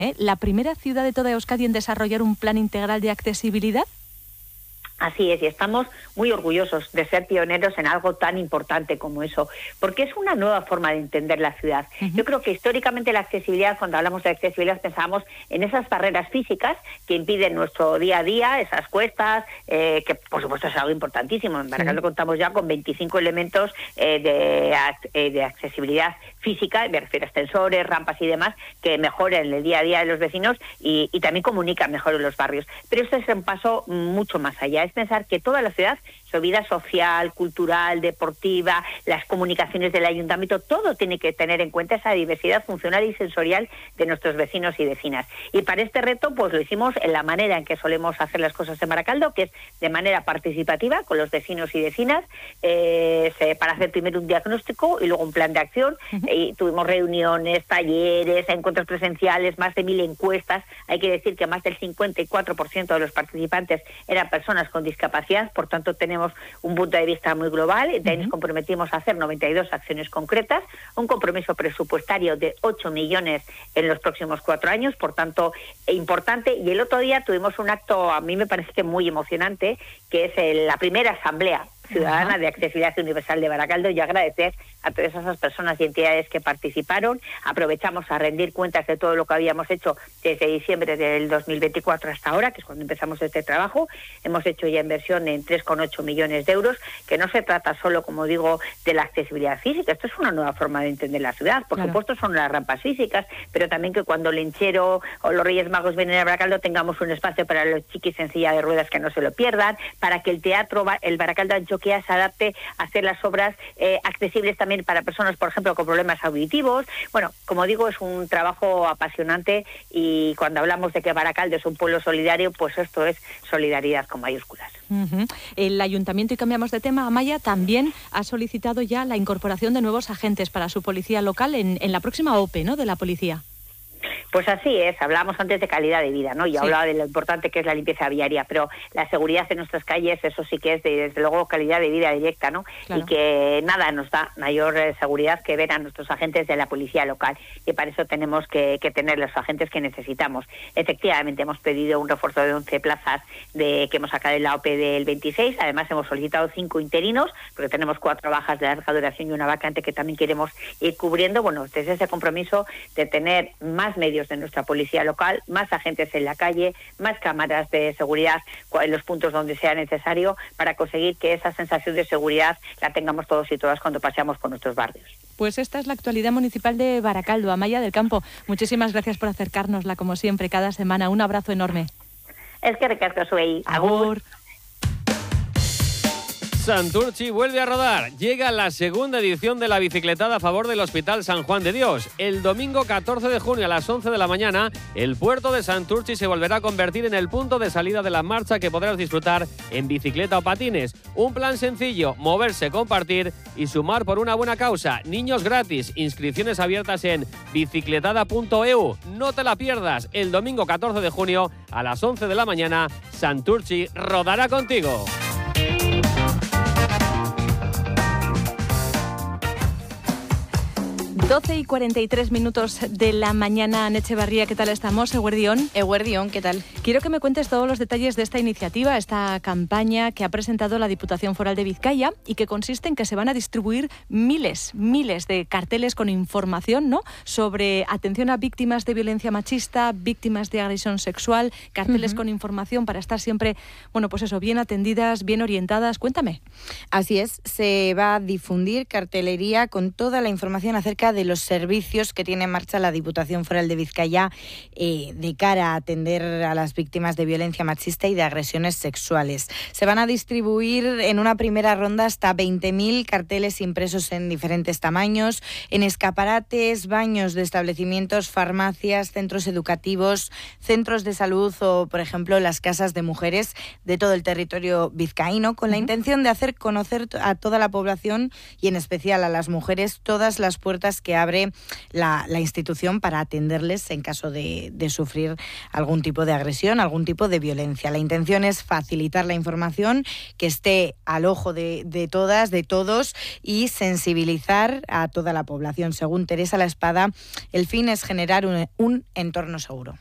¿La primera ciudad de toda Euskadi en desarrollar un plan integral de accesibilidad? Así es, y estamos muy orgullosos de ser pioneros en algo tan importante como eso, porque es una nueva forma de entender la ciudad. Yo creo que históricamente la accesibilidad, cuando hablamos de accesibilidad, pensamos en esas barreras físicas que impiden nuestro día a día, esas cuestas, que por supuesto es algo importantísimo. En Baracaldo contamos ya con 25 elementos de accesibilidad física, me refiero a ascensores, rampas y demás, que mejoren el día a día de los vecinos y también comunican mejor en los barrios. Pero esto es un paso mucho más allá. Es pensar que toda la ciudad, su vida social, cultural, deportiva, las comunicaciones del ayuntamiento, todo tiene que tener en cuenta esa diversidad funcional y sensorial de nuestros vecinos y vecinas. Y para este reto, pues lo hicimos en la manera en que solemos hacer las cosas en Baracaldo, que es de manera participativa con los vecinos y vecinas, para hacer primero un diagnóstico y luego un plan de acción. Y tuvimos reuniones, talleres, encuentros presenciales, más de 1000 encuestas. Hay que decir que más del 54% de los participantes eran personas con discapacidad, por tanto tenemos un punto de vista muy global. De ahí nos comprometimos a hacer 92 acciones concretas, un compromiso presupuestario de 8 millones en los próximos 4 años, por tanto importante. Y el otro día tuvimos un acto, a mí me parece que muy emocionante, que es la primera asamblea ciudadana de accesibilidad universal de Baracaldo, y agradecer a todas esas personas y entidades que participaron. Aprovechamos a rendir cuentas de todo lo que habíamos hecho desde diciembre del 2024 hasta ahora, que es cuando empezamos este trabajo. Hemos hecho ya inversión en 3,8 millones de euros, que no se trata solo, como digo, de la accesibilidad física. Esto es una nueva forma de entender la ciudad. Por supuesto son las rampas físicas, pero también que cuando el Lenchero o los Reyes Magos vienen a Baracaldo tengamos un espacio para los chiquis en silla de ruedas que no se lo pierdan, para que el teatro, el Baracaldo Antxokia, se adapte a hacer las obras accesibles también para personas, por ejemplo, con problemas auditivos. Bueno, como digo, es un trabajo apasionante, y cuando hablamos de que Baracaldo es un pueblo solidario, pues esto es solidaridad con mayúsculas. El ayuntamiento, y cambiamos de tema, Amaia, también ha solicitado ya la incorporación de nuevos agentes para su policía local en la próxima OPE, ¿no?, de la policía. Pues así es, hablábamos antes de calidad de vida, ¿no? Y hablaba de lo importante que es la limpieza viaria, pero la seguridad en nuestras calles, eso sí que es desde luego calidad de vida directa, ¿no? Claro. Y que nada nos da mayor seguridad que ver a nuestros agentes de la policía local, y para eso tenemos que tener los agentes que necesitamos. Efectivamente, hemos pedido un refuerzo de 11 plazas que hemos sacado en la OPE del 26, además hemos solicitado 5 interinos, porque tenemos 4 bajas de larga duración y una vacante que también queremos ir cubriendo. Bueno, desde ese compromiso de tener más medios de nuestra policía local, más agentes en la calle, más cámaras de seguridad en los puntos donde sea necesario, para conseguir que esa sensación de seguridad la tengamos todos y todas cuando paseamos por nuestros barrios. Pues esta es la actualidad municipal de Baracaldo. Amaia del Campo, muchísimas gracias por acercárnosla como siempre cada semana. Un abrazo enorme. Es que recasco soy. Agur. Santurtzi vuelve a rodar. Llega la segunda edición de la bicicletada a favor del Hospital San Juan de Dios. El domingo 14 de junio a las 11 de la mañana, el puerto de Santurtzi se volverá a convertir en el punto de salida de la marcha, que podrás disfrutar en bicicleta o patines. Un plan sencillo: moverse, compartir y sumar por una buena causa. Niños gratis. Inscripciones abiertas en bicicletada.eu. No te la pierdas. El domingo 14 de junio a las 11 de la mañana, Santurtzi rodará contigo. 12:43 de la mañana. Echevarría, ¿qué tal estamos? Eguerdión. Eguerdión, ¿qué tal? Quiero que me cuentes todos los detalles de esta iniciativa, esta campaña que ha presentado la Diputación Foral de Vizcaya, y que consiste en que se van a distribuir miles de carteles con información, ¿no?, sobre atención a víctimas de violencia machista, víctimas de agresión sexual, carteles con información para estar siempre, bueno, pues eso, bien atendidas, bien orientadas. Cuéntame. Así es, se va a difundir cartelería con toda la información acerca de los servicios que tiene en marcha la Diputación Foral de Vizcaya de cara a atender a las víctimas de violencia machista y de agresiones sexuales. Se van a distribuir en una primera ronda hasta 20.000 carteles impresos en diferentes tamaños, en escaparates, baños de establecimientos, farmacias, centros educativos, centros de salud o, por ejemplo, las casas de mujeres de todo el territorio vizcaíno, con la intención de hacer conocer a toda la población, y en especial a las mujeres, todas las puertas líneas que abre la institución para atenderles en caso de sufrir algún tipo de agresión, algún tipo de violencia. La intención es facilitar la información, que esté al ojo de todas, de todos, y sensibilizar a toda la población. Según Teresa La Espada, el fin es generar un entorno seguro.